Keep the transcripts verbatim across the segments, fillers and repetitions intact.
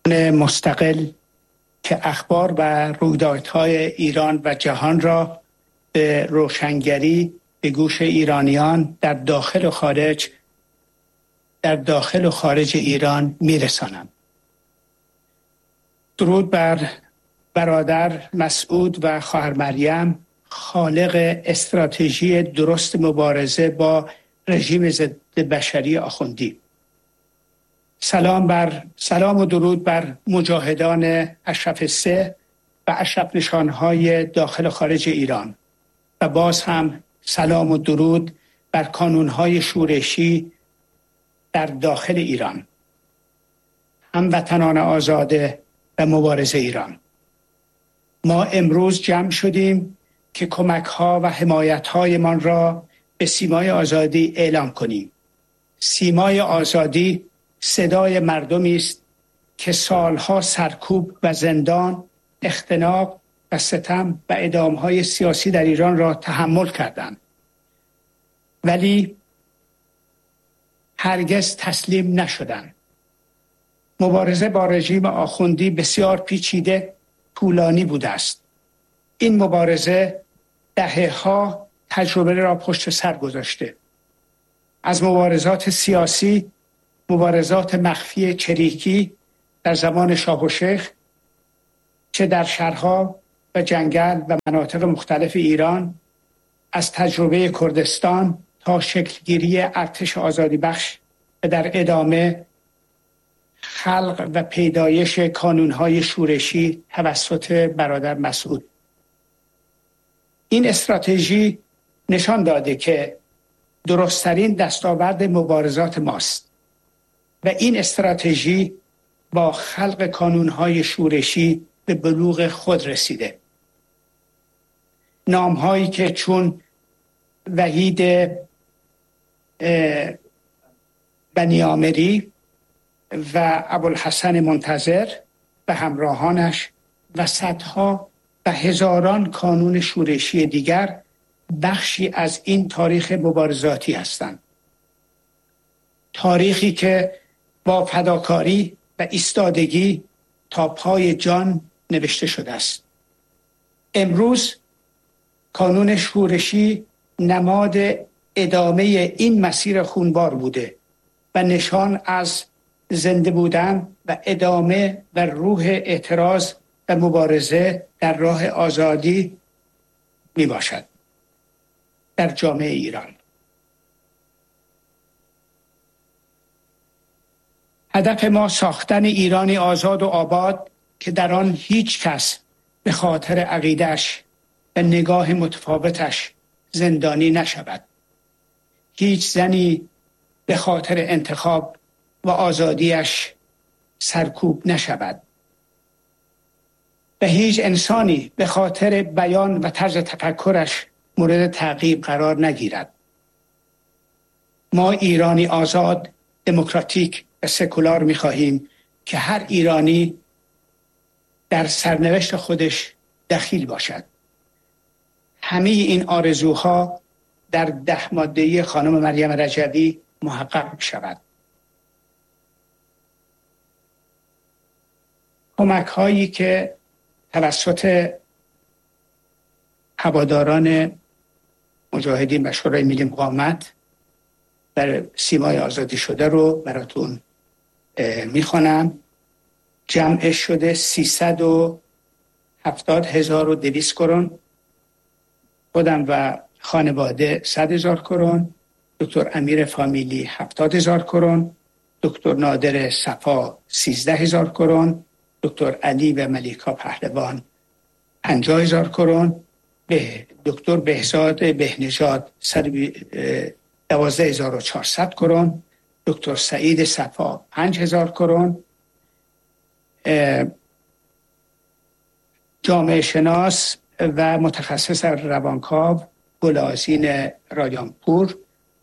مستقل که اخبار و رویدادهای ایران و جهان را به روشنگری به گوش ایرانیان در داخل و خارج در داخل و خارج ایران میرسانم. درود بر برادر مسعود و خواهر مریم، خالق استراتژی درست مبارزه با رژیم ضد بشری آخوندی. سلام بر سلام و درود بر مجاهدان اشرف سه و اشرف نشانهای داخل و خارج ایران و باز هم سلام و درود بر کانونهای شورشی در داخل ایران، هموطنان آزاده و مبارزه ایران. ما امروز جمع شدیم که کمک‌ها و حمایت‌هایمان را به سیمای آزادی اعلام کنیم. سیمای آزادی صدای مردمی است که سالها سرکوب و زندان، اختناق و ستم و اعدام‌های سیاسی در ایران را تحمل کردند، ولی هرگز تسلیم نشدند. مبارزه با رژیم آخوندی بسیار پیچیده، طولانی بوده است. این مبارزه دهه‌ها تجربه را پشت سر گذاشته. از مبارزات سیاسی، مبارزات مخفی چریکی در زمان شاه و شیخ، چه در شهرها و جنگل و مناطق مختلف ایران، از تجربه کردستان تا شکلگیری ارتش آزادی بخش و در ادامه خلق و پیدایش کانونهای شورشی توسط برادر مسعود. این استراتژی نشان داده که درست‌ترین دستاورد مبارزات ماست و این استراتژی با خلق کانونهای شورشی به بلوغ خود رسیده. نام‌هایی که چون وحید بنیامری و ابوالحسن منتظر و همراهانش و صدها و هزاران کانون شورشی دیگر بخشی از این تاریخ مبارزاتی هستند. تاریخی که با فداکاری و ایستادگی تا پای جان نوشته شده است. امروز کانون شورشی نماد ادامه این مسیر خونبار بوده و نشان از زنده بودن و ادامه و روح اعتراض و مبارزه در راه آزادی می باشد در جامعه ایران. هدف ما ساختن ایرانی آزاد و آباد که در آن هیچ کس به خاطر عقیده‌اش و نگاه متفاوتش زندانی نشود. هیچ زنی به خاطر انتخاب و آزادیش سرکوب نشود و هیچ انسانی به خاطر بیان و طرز تفکرش مورد تعقیب قرار نگیرد. ما ایرانی آزاد، دموکراتیک و سکولار می‌خواهیم که هر ایرانی در سرنوشت خودش دخیل باشد. همه این آرزوها در ده ماده‌ای خانم مریم رجوی محقق می‌شود. کمک هایی که توسط هواداران مجاهدین و شورای ملی مقاومت در سیمای آزادی شده رو براتون میخونم. جمعش شده سیصد و هفتاد هزار و دویست کرون. خودم و خانواده صد هزار کرون، دکتر امیر فامیلی هفتاد هزار کرون، دکتر نادر صفا سیزده هزار کرون، دکتر علی و ملیکا پهلوان پنجاه هزار کرون، به دکتر بهزاد بهنژاد دوازده هزار و چهارصد کرون، دکتر سعید صفا پنج هزار کرون، جامعه شناس و متخصص روانکاو گلآذین رایانپور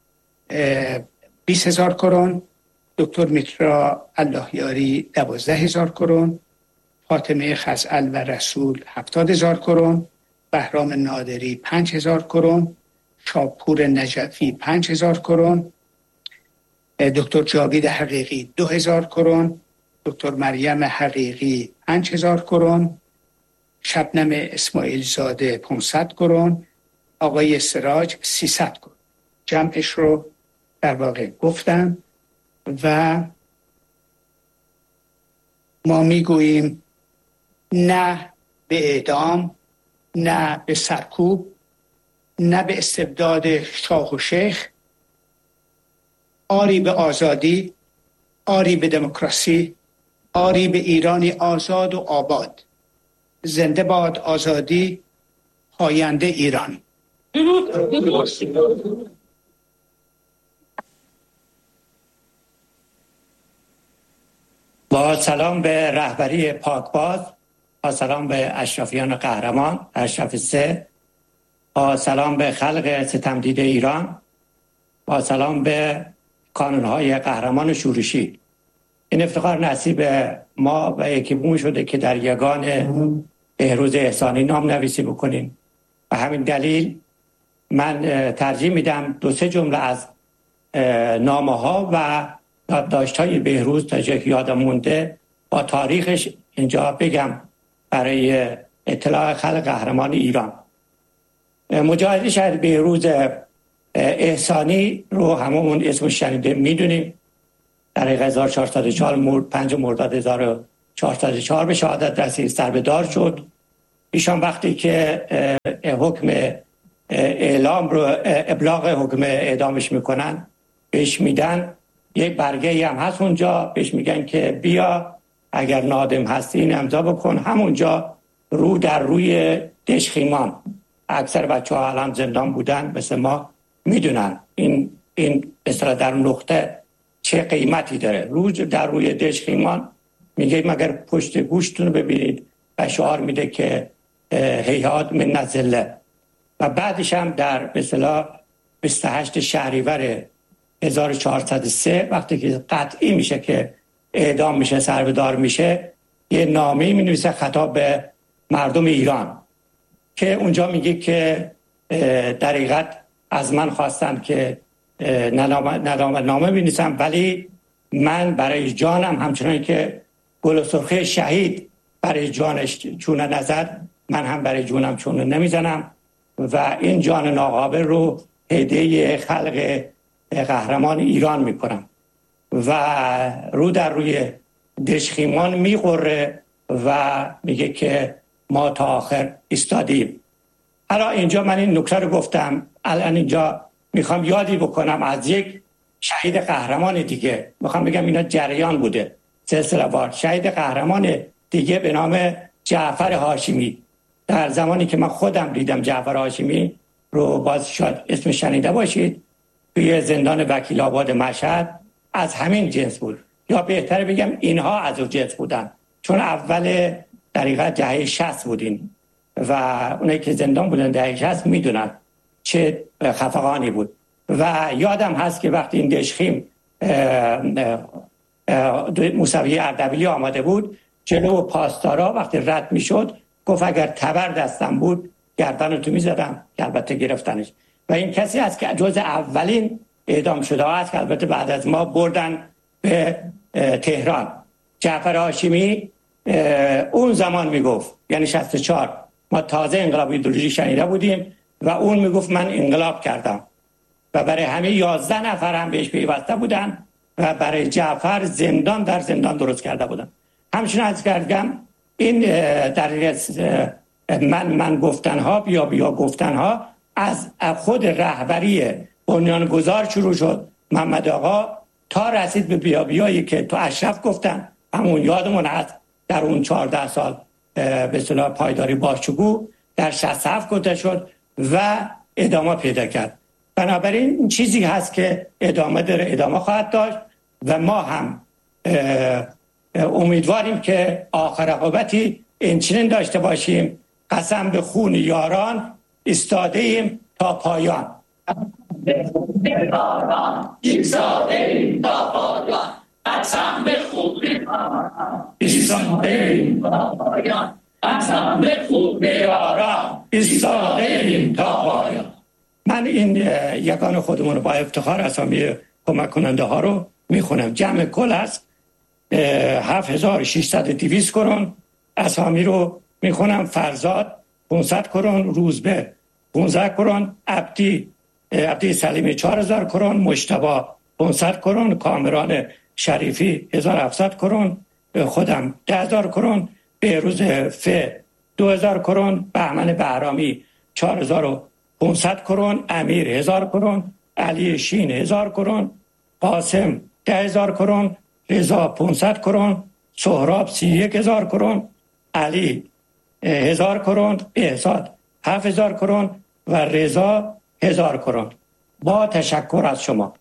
بیست هزار کرون، دکتر میترا اللهیاری دوازده هزار کرون، فاطمه خزعل و رسول هفتاد هزار کرون، بهرام نادری پنج هزار کرون، شاپور نجفی پنج هزار کرون، دکتر جاوید حقیقی دو هزار کرون، دکتر مریم حقیقی پنج هزار کرون، شبنم اسماعیل زاده پانصد کرون، آقای سراج سیصد کرون. جمعش رو در واقع گفتم و ما میگوییم نه به اعدام، نه به سرکوب، نه به استبداد شاه و شیخ، آری به آزادی، آری به دموکراسی، آری به ایرانی آزاد و آباد. زنده باد آزادی، پاینده ایران. با سلام به رهبری پاکباز، با سلام به اشرفیان قهرمان، اشرف سه، با سلام به خلق ستمدید ایران، با سلام به کانونهای قهرمان شورشی. این افتخار نصیب ما و یکی بوم شده که در یگان بهروز احسانی نام نویسی بکنیم و همین دلیل من ترجیح میدم دو سه جمله از نامه ها و یادداشت‌های بهروز تا جایی که یادم مونده با تاریخش اینجا بگم برای اطلاع خلق قهرمان ایران. مجاهد شهید بهروز احسانی رو هممون اسمش شنیده میدونیم. در هزار و چهارصد و چهار مرد پنج مرداد هزار و چهارصد و چهار به شهادت رسید، سربدار شد. ایشان وقتی که حکم اعلام رو ابلاغ حکم اعدامش میکنن بهش میدن یک برگه هم هست اونجا، بهش میگن که بیا اگر نادم هستی این امضا بکن. همونجا رو در روی دشخیمان، اکثر بچه ها الان زندان بودن مثل ما میدونن این این اصلا در نقطه چه قیمتی داره. رو در روی دشخیمان میگه مگر پشت گوشتون رو ببینید و شعار میده که هیهات من نزله. و بعدش هم در به اصطلاح بیست و هشت شهریور هزار و چهارصد و سه وقتی که قطعی میشه که اعدام میشه، سربدار میشه، یه نامه‌ای مینویسه خطاب به مردم ایران که اونجا میگه که در حقیقت از من خواستن که ندامت نامه بنویسم، ولی من برای جانم همچنان که گل و سرخه شهید برای جانش چونه نزد، من هم برای جونم چونه نمیزنم و این جان ناقابل رو هدیه خلق قهرمان ایران میکنم. و رو در روی دشخیمان میقره و میگه که ما تا آخر ایستادیم. حالا اینجا من این نکته رو گفتم، الان اینجا میخوام یادی بکنم از یک شهید قهرمان دیگه. میخوام بگم اینا جریان بوده سلسله وار. شهید قهرمان دیگه به نام جعفر هاشمی. در زمانی که من خودم دیدم جعفر هاشمی رو، باز شاید اسم شنیده باشید، توی زندان وکیل آباد مشهد، از همین جنس بود، یا بهتره بگم اینها از اون جنس بودن، چون اول دقیقه دهه شصت بودین و اونایی که زندان بودن دهه شصت میدونن چه خفقانی بود. و یادم هست که وقتی این دشخیم موسوی اردبیلی آماده بود، جلو پاسدارا وقتی رد میشد گفت اگر تبر دستم بود گردن تو میزدم، که البته گرفتنش. و این کسی است که جز اولین اعدام شده است که البته بعد از ما بردن به تهران. جعفر هاشمی اون زمان میگفت، یعنی شصت و چهار، ما تازه انقلاب ایدئولوژی شنیده بودیم و اون میگفت من انقلاب کردم و برای همه یازده نفر هم بهش پیوسته بودن و برای جعفر زندان در زندان درست کرده بودن. همچنین از کردم این در من من گفتنها بیا بیا گفتنها از خود رهبری بنیانگذار شروع شد، محمد آقا، تا رسید به بیا بیایی که تو اشرف گفتن، همون یادمون هست در اون چهارده سال به اصطلاح پایداری باشگو در شصت و هفت گفته شد و ادامه پیدا کرد. بنابراین این چیزی هست که ادامه داره، ادامه خواهد داشت و ما هم امیدواریم که آخر عاقبتی اینچنین داشته باشیم. قسم به خون یاران ایستاده ایم تا پایان. ایستاده ایم تا پایان. قسم به خون یاران ایستاده ایم تا پایان. قسم به خون یاران ایستاده ایم تا پایان. من این یگان خودمون رو با افتخار اسامی کمک کننده ها رو میخونم. جمع کل است هفت هزار و ششصد و دویست کرون. اسامی رو میخونم: فرزاد پانصد کرون، روزبه پانزده کرون، عبدی عبدی سلیمی چهار هزار کرون، مجتبی پانصد کرون، کامران شریفی هزار و هفتصد کرون، خودم ده هزار کرون، بهروز ف دو هزار کرون، بهمن بهرامی چهار هزار و پانصد کرون، امیر هزار کرون، علی شین هزار کرون، قاسم ده هزار کرون، رضا پانصد کرون، سهراب سی و یک هزار کرون، علی هزار کرون، بهزاد هفت هزار کرون و رضا هزار کرون. با تشکر از شما.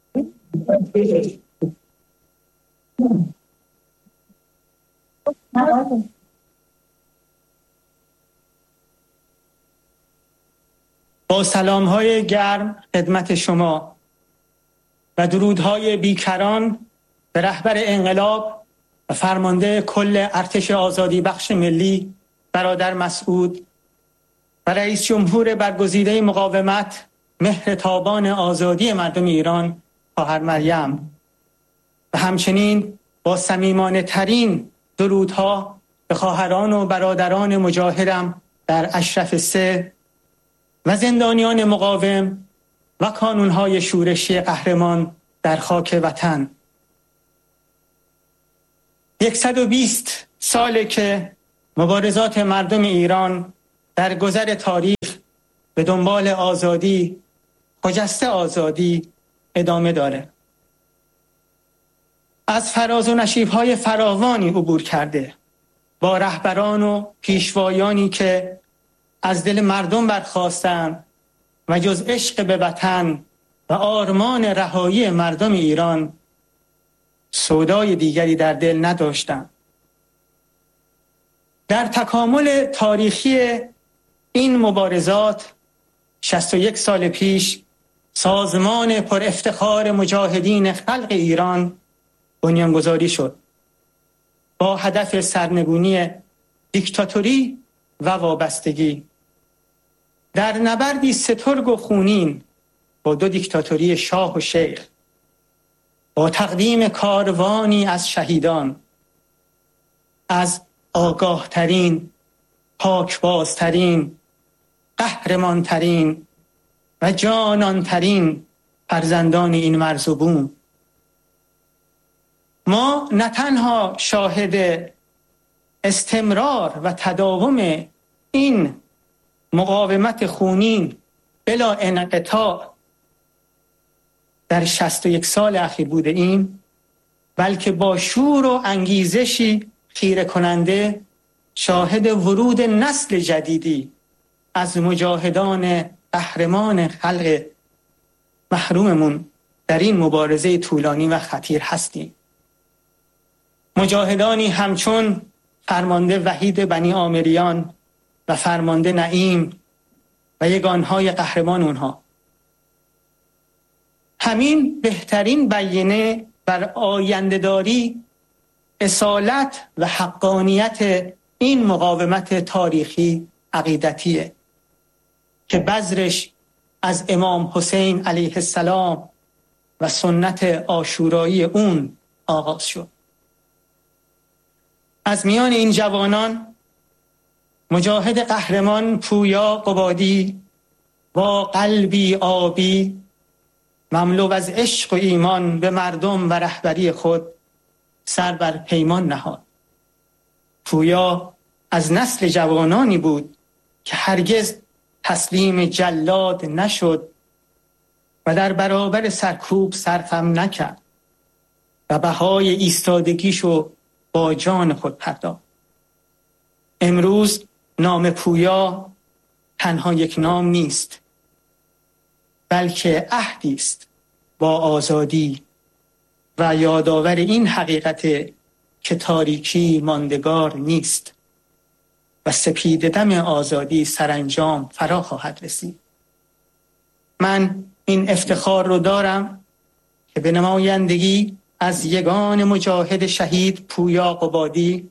با سلام‌های گرم خدمت شما و درودهای بیکران به رهبر انقلاب و فرمانده کل ارتش آزادی بخش ملی برادر مسعود و رئیس جمهور برگزیده مقاومت مهر تابان آزادی مردم ایران خواهر مریم و همچنین با صمیمانه ترین درودها به خواهران و برادران مجاهدم در اشرف سه و زندانیان مقاوم و کانونهای شورشی قهرمان در خاک وطن. صد و بیست ساله که مبارزات مردم ایران در گذر تاریخ به دنبال آزادی، خجسته آزادی ادامه داره. از فراز و نشیب‌های فراوانی عبور کرده، با رهبران و پیشوایانی که از دل مردم برخاستند و جز عشق به وطن و آرمان رهایی مردم ایران سودای دیگری در دل نداشتند. در تکامل تاریخی این مبارزات شصت و یک سال پیش سازمان پر افتخار مجاهدین خلق ایران بنیانگذاری شد با هدف سرنگونی دیکتاتوری و وابستگی. در نبردی سترگ و خونین با دو دیکتاتوری شاه و شیخ، با تقدیم کاروانی از شهیدان، از آگاهترین، پاکبازترین، قهرمانترین و جانانترین فرزندان این مرز و بوم، ما نه تنها شاهد استمرار و تداوم این مقاومت خونین بلا انقطاع در شصت و یک سال اخیر بوده ایم، بلکه با شور و انگیزشی خیره کننده شاهد ورود نسل جدیدی از مجاهدان قهرمان خلق محروممون در این مبارزه طولانی و خطیر هستیم. مجاهدانی همچون فرمانده وحید بنی آمریان و فرمانده نعیم و یگانهای قهرمان اونها. همین بهترین بیانه بر آینده‌داری، اصالت و حقانیت این مقاومت تاریخی عقیدتیه که بذرش از امام حسین علیه السلام و سنت عاشورایی اون آغاز شد. از میان این جوانان مجاهد قهرمان پویا قبادی با قلبی آبی مملو از عشق و ایمان به مردم و رهبری خود سر بر پیمان نهاد. پویا از نسل جوانانی بود که هرگز تسلیم جلاد نشد و در برابر سرکوب سرخم نکرد و بهای ایستادگیشو با جان خود پرداخت. امروز نام پویا تنها یک نام نیست، بلکه عهدی است با آزادی و یادآور این حقیقت که تاریکی ماندگار نیست و سپید دم آزادی سرانجام فرا خواهد رسید. من این افتخار رو دارم که به نمایندگی از یگان مجاهد شهید پویا قبادی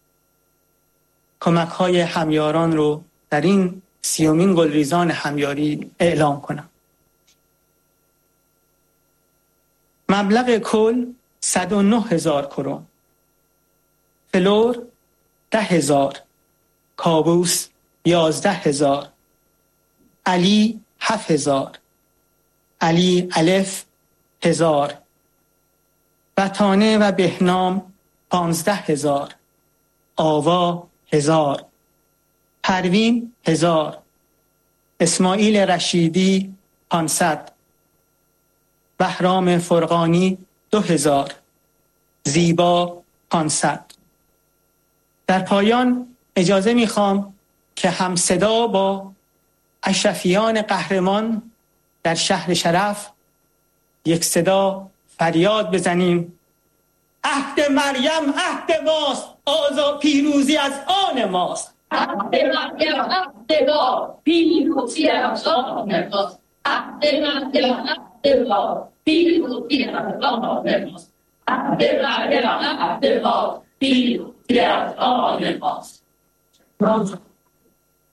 کمک‌های همیاران رو در این سیومین گلریزان همیاری اعلام کنم. مبلغ کل صد و نه هزار کرون فلور ده هزار، کابوس یازده هزار، علی هفت هزار، علی الف هزار، بطانه و بهنام پانزده هزار، آوا هزار، پروین هزار، اسماعیل رشیدی پانصد، بهرام فرقانی دو هزار، زیبا پانصد. در پایان اجازه میخوام که همصدا با اشرفیان قهرمان در شهر شرف یک صدا فریاد بزنیم: عهد مریم عهد ماست، آزا پیروزی از آن ماست. عهد مریم عهد ما، پیروزی از آن ماست. عهد مریم عهد ما، پیروزی از آن ماست. عهد مریم عهد ما، پیروزی از آن ماست.